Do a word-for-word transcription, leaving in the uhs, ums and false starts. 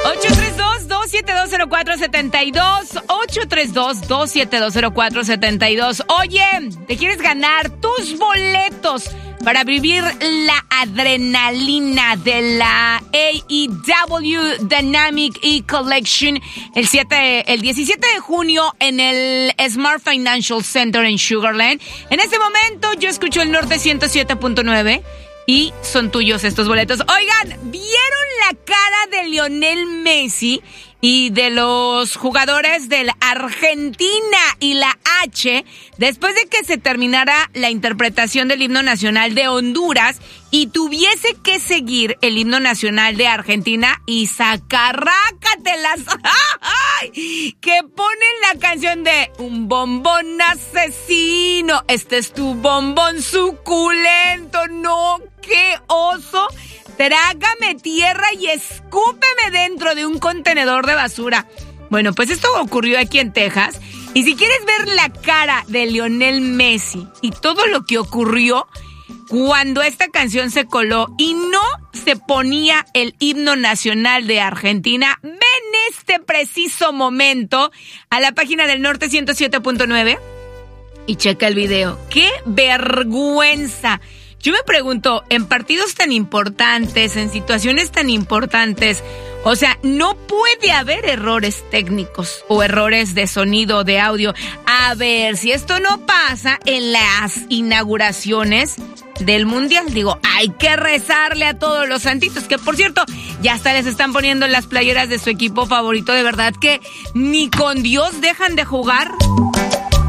ocho tres dos, dos siete dos, cero cuatro siete dos, ocho tres dos, dos siete dos, cero cuatro siete dos. Oye, ¿te quieres ganar tus boletos para vivir la adrenalina de la A E W Dynamic E Collection el siete, el diecisiete de junio en el Smart Financial Center en Sugar Land? En este momento yo escucho el Norte ciento siete punto nueve y son tuyos estos boletos. Oigan, ¿vieron la cara de Lionel Messi y de los jugadores de la Argentina y la H después de que se terminara la interpretación del himno nacional de Honduras y tuviese que seguir el himno nacional de Argentina y sacarrácatelas? ¡Ay! Que ponen la canción de un bombón asesino, este es tu bombón suculento, no, qué oso. Trágame tierra y escúpeme dentro de un contenedor de basura. Bueno, pues esto ocurrió aquí en Texas. Y si quieres ver la cara de Lionel Messi y todo lo que ocurrió cuando esta canción se coló y no se ponía el himno nacional de Argentina, ven este preciso momento a la página del Norte ciento siete punto nueve y checa el video. ¡Qué vergüenza! Yo me pregunto, en partidos tan importantes, en situaciones tan importantes, o sea, no puede haber errores técnicos o errores de sonido, de audio. A ver, si esto no pasa en las inauguraciones del Mundial, digo, hay que rezarle a todos los santitos, que por cierto, ya hasta les están poniendo las playeras de su equipo favorito. De verdad que ni con Dios dejan de jugar.